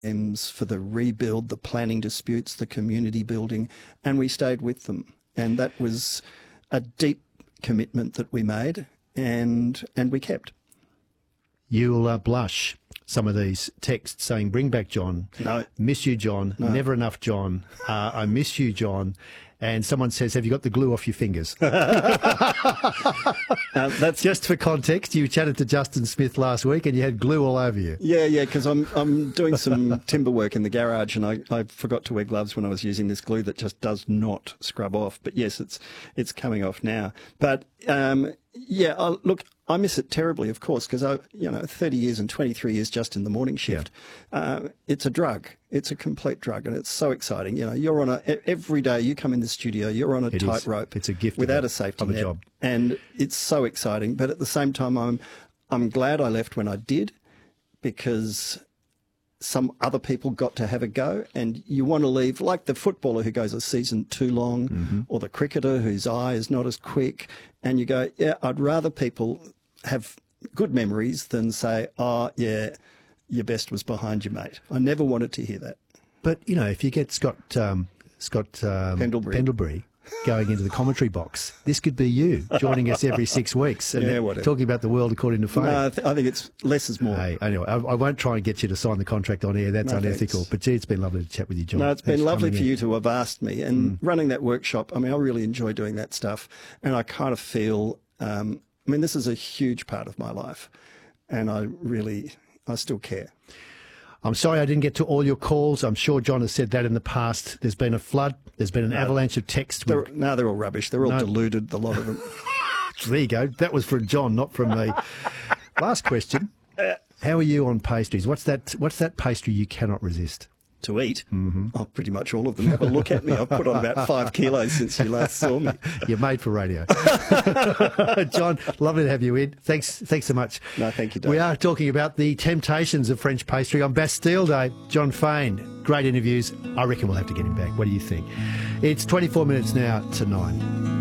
for the rebuild, the planning disputes, the community building, and we stayed with them. And that was a deep commitment that we made, and we kept. You'll blush. Some of these texts saying, bring back John. No. Miss you, John. No. Never enough, John. I miss you, John. And someone says, have you got the glue off your fingers? That's just for context. You chatted to Justin Smith last week and you had glue all over you. Yeah, because I'm doing some timber work in the garage, and I forgot to wear gloves when I was using this glue that just does not scrub off. But yes, it's coming off now. But look, I miss it terribly, of course, because 30 years and 23 years just in the morning shift. Yeah. It's a drug. It's a complete drug, and it's so exciting. You're on every day you come in the studio, you're on a tightrope. It's a gift without a safety net, job, and it's so exciting. But at the same time, I'm glad I left when I did, because some other people got to have a go, and you want to leave, like the footballer who goes a season too long, or the cricketer whose eye is not as quick, and you go, yeah, I'd rather people have good memories than say, oh, yeah, your best was behind you, mate. I never wanted to hear that. But, if you get Scott Pendlebury going into the commentary box, this could be you joining us every 6 weeks and talking about the world according to fame. No, I think it's less is more. Hey, anyway, I won't try and get you to sign the contract on air. That's unethical. Thanks. But, gee, it's been lovely to chat with you, John. No, it's been lovely for you to have asked me. And running that workshop, I really enjoy doing that stuff. And I kind of feel, this is a huge part of my life. And I still care. I'm sorry I didn't get to all your calls. I'm sure John has said that in the past. There's been a flood. There's been an avalanche of text. They're all rubbish. They're all deluded, a lot of them. There you go. That was from John, not from me. Last question. How are you on pastries? What's that pastry you cannot resist? To eat? Oh, pretty much all of them. Have a look at me. I've put on about 5 kilos since you last saw me. You're made for radio. John, lovely to have you in. Thanks so much. No, thank you, Dave. We are talking about the temptations of French pastry on Bastille Day. John Fane, great interviews. I reckon we'll have to get him back. What do you think? It's 24 minutes now to 9.